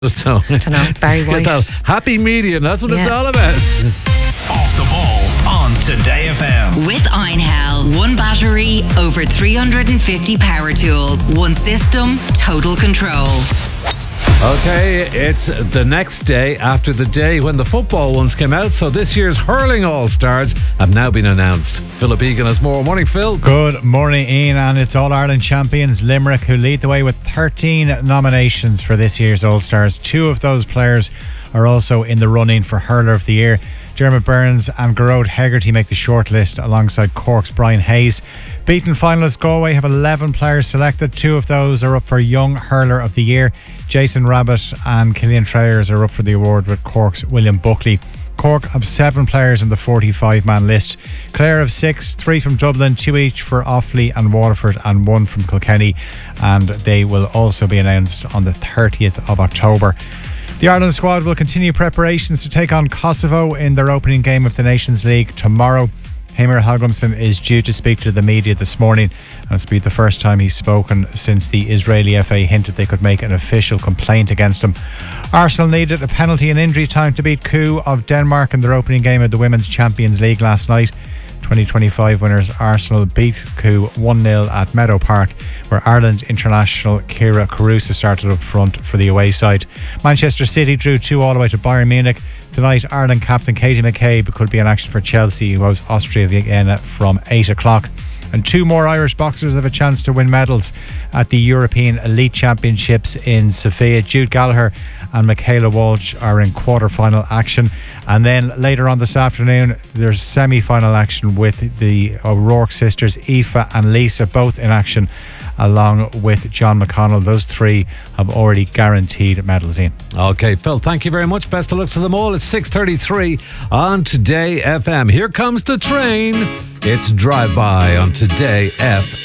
So, don't know, Barry White. Happy medium, that's what it's all about. Off the ball on Today FM. With Einhell. One battery, over 350 power tools. One system, total control. Okay, it's the next day after the day when the football ones came out, so this year's hurling All-Stars have now been announced. Philip Egan has more. Morning, Phil. Good morning, Ian, and it's All-Ireland champions Limerick who lead the way with 13 nominations for this year's All-Stars. 2 of those players are also in the running for Hurler of the Year. Dermot Burns and Gearóid Hegarty make the shortlist alongside Cork's Brian Hayes. Beaten finalists Galway have 11 players selected. 2 of those are up for Young Hurler of the Year. Jason Rabbit and Killian Trayers are up for the award with Cork's William Buckley. Cork have 7 players in the 45-man list. Clare have 6, 3 from Dublin, 2 each for Offaly and Waterford and 1 from Kilkenny. And they will also be announced on the 30th of October. The Ireland squad will continue preparations to take on Kosovo in their opening game of the Nations League tomorrow. Heimir Hallgrímsson is due to speak to the media this morning, and it's been the first time he's spoken since the Israeli FA hinted they could make an official complaint against him. Arsenal needed a penalty in injury time to beat Coup of Denmark in their opening game of the Women's Champions League last night. 2025 winners Arsenal beat Coup 1-0 at Meadow Park, where Ireland international Kira Carusa started up front for the away side. Manchester City drew 2-2 to Bayern Munich. Tonight, Ireland captain Katie McCabe could be in action for Chelsea, who hosts Austria Vienna from 8 o'clock. And 2 more Irish boxers have a chance to win medals at the European Elite Championships in Sofia. Jude Gallagher and Michaela Walsh are in quarter-final action. And then later on this afternoon, there's semi-final action with the O'Rourke sisters, Aoife and Lisa, both in action, along with John McConnell. Those 3 have already guaranteed medals in. Okay, Phil, thank you very much. Best of luck to them all. It's 6:33 on Today FM. Here comes the train. It's Drive By on Today FM.